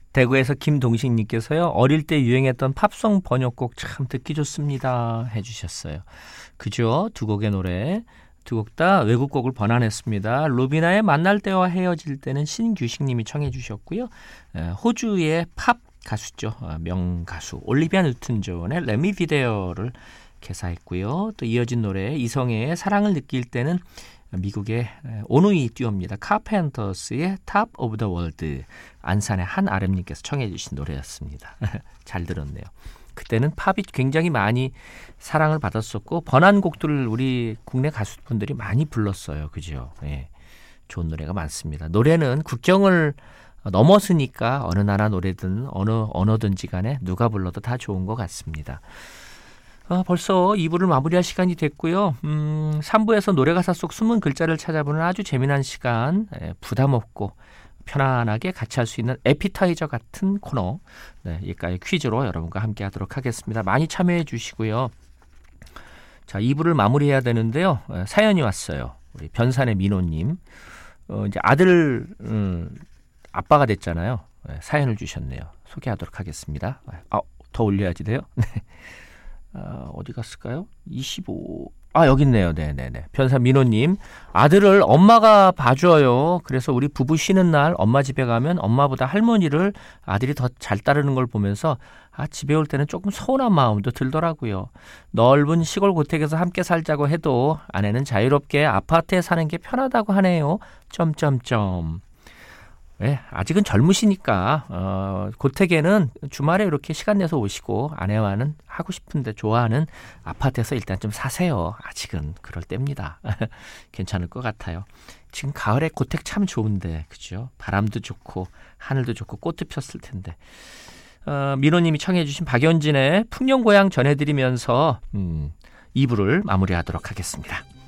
대구에서 김동식님께서요. 어릴 때 유행했던 팝송 번역곡 참 듣기 좋습니다 해주셨어요. 그죠? 두 곡의 노래. 두 곡 다 외국곡을 번안했습니다. 루비나의 만날 때와 헤어질 때는 신규식님이 청해 주셨고요. 호주의 팝 가수죠. 명가수 올리비아 뉴튼 존의 레미 비데어를 개사했고요. 또 이어진 노래 이성애의 사랑을 느낄 때는 미국의 오누이 듀오입니다. 카펜터스의 탑 오브 더 월드. 안산의 한아름님께서 청해 주신 노래였습니다. 잘 들었네요. 그때는 팝이 굉장히 많이 사랑을 받았었고 번안곡들을 우리 국내 가수분들이 많이 불렀어요. 그죠? 예, 좋은 노래가 많습니다. 노래는 국경을 넘었으니까 어느 나라 노래든 어느 언어든지 간에 누가 불러도 다 좋은 것 같습니다. 벌써 2부를 마무리할 시간이 됐고요. 3부에서 노래 가사 속 숨은 글자를 찾아보는 아주 재미난 시간, 부담 없고 편안하게 같이 할 수 있는 에피타이저 같은 코너, 여기까지 퀴즈로 여러분과 함께 하도록 하겠습니다. 많이 참여해 주시고요. 자, 2부를 마무리해야 되는데요. 사연이 왔어요. 우리 변산의 민호님. 이제 아들 아빠가 됐잖아요. 사연을 주셨네요. 소개하도록 하겠습니다. 더 올려야지 돼요. 네. 어디 갔을까요? 25. 여기 있네요. 네네네. 변사 민호님. 아들을 엄마가 봐줘요. 그래서 우리 부부 쉬는 날 엄마 집에 가면 엄마보다 할머니를 아들이 더 잘 따르는 걸 보면서 집에 올 때는 조금 서운한 마음도 들더라고요. 넓은 시골 고택에서 함께 살자고 해도 아내는 자유롭게 아파트에 사는 게 편하다고 하네요. 점점점. 네, 아직은 젊으시니까 고택에는 주말에 이렇게 시간 내서 오시고 아내와는 하고 싶은데 좋아하는 아파트에서 일단 좀 사세요. 아직은 그럴 때입니다. 괜찮을 것 같아요. 지금 가을에 고택 참 좋은데 그죠? 바람도 좋고 하늘도 좋고 꽃도 폈을 텐데. 민호님이 청해 주신 박연진의 풍년고향 전해드리면서 2부를 마무리하도록 하겠습니다.